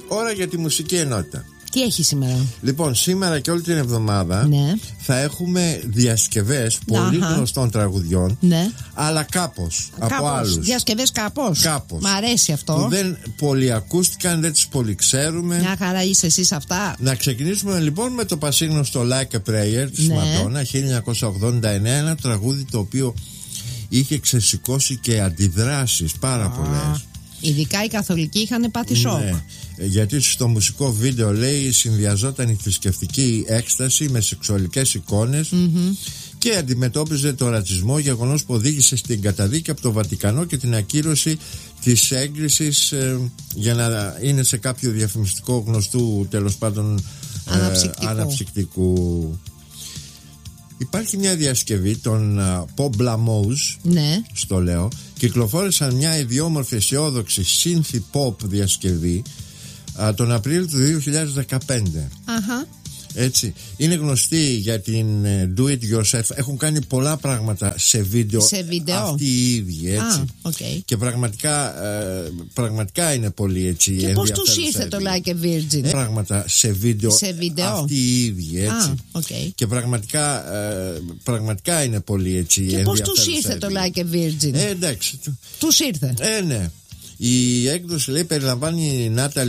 ώρα για τη μουσική ενότητα. Τι έχει σήμερα? Λοιπόν, σήμερα και όλη την εβδομάδα θα έχουμε διασκευές πολύ γνωστών τραγουδιών, αλλά κάπως από άλλους. Διασκευές κάπως. Μ' αρέσει αυτό. Που δεν πολύ ακούστηκαν, δεν τις πολύ ξέρουμε. Μια χαρά είσαι εσύ σε αυτά. Να ξεκινήσουμε λοιπόν με το πασίγνωστο Like a Prayer της Μαντόνα, 1989, ένα τραγούδι το οποίο είχε ξεσηκώσει και αντιδράσεις πάρα πολλές. Ειδικά οι καθολικοί είχαν πάθει σοκ. Γιατί στο μουσικό βίντεο, λέει, συνδυαζόταν η θρησκευτική έκσταση με σεξουαλικές εικόνες και αντιμετώπιζε το ρατσισμό, γεγονός που οδήγησε στην καταδίκη από το Βατικανό και την ακύρωση της έγκρισης για να είναι σε κάποιο διαφημιστικό γνωστού, τέλος πάντων, αναψυκτικού. Υπάρχει μια διασκευή των Pop Blamos, στο λέω, κυκλοφόρησαν μια ιδιόμορφη αισιόδοξη synth pop διασκευή τον Απρίλιο του 2015. Έτσι. Είναι γνωστοί για την do it yourself. Έχουν κάνει πολλά πράγματα σε βίντεο, αυτοί οι ίδιοι, έτσι. Και πραγματικά είναι πολύ έτσι. Και πώς τους ήρθε το Like a Virgin? Πράγματα σε βίντεο, αυτοί οι ίδιοι, έτσι. Και πραγματικά είναι πολύ έτσι. Και πώς τους ήρθε το Like a Virgin? Εντάξει. Τους ήρθε. Ναι. Η έκδοση, λέει, περιλαμβάνει Νάτα